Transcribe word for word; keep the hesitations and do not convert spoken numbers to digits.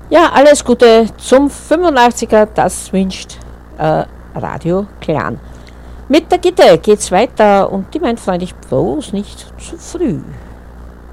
Ja, alles Gute zum fünfundachtziger, das wünscht äh, Radio Clan. Mit der Gitte geht's weiter und die meint freundlich bloß nicht zu früh.